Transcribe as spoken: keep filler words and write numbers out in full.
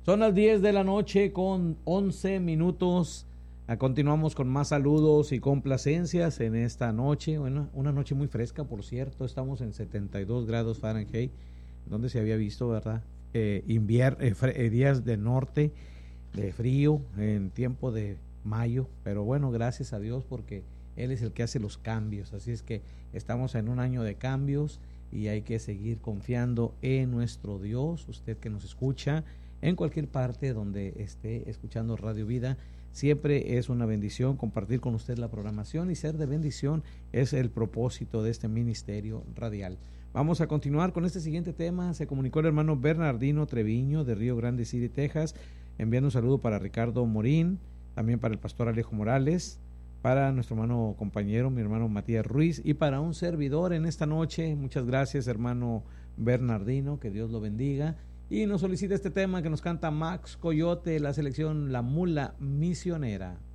Son las diez de la noche con once minutos. Continuamos con más saludos y complacencias en esta noche. Bueno, una noche muy fresca, por cierto. Estamos en setenta y dos grados Fahrenheit, donde se había visto, ¿verdad? Eh, invier- eh, fre- eh, días de norte, de frío, en tiempo de mayo. Pero bueno, gracias a Dios porque Él es el que hace los cambios. Así es que estamos en un año de cambios y hay que seguir confiando en nuestro Dios. Usted que nos escucha en cualquier parte donde esté escuchando Radio Vida, siempre es una bendición compartir con usted la programación, y ser de bendición es el propósito de este ministerio radial. Vamos a continuar con este siguiente tema. Se comunicó el hermano Bernardino Treviño de Río Grande City, Texas, enviando un saludo para Ricardo Morín, también para el pastor Alejo Morales, para nuestro hermano compañero, mi hermano Matías Ruiz, y para un servidor en esta noche. Muchas gracias, hermano Bernardino, que Dios lo bendiga. Y nos solicita este tema que nos canta Max Coyote, la selección La Mula Misionera.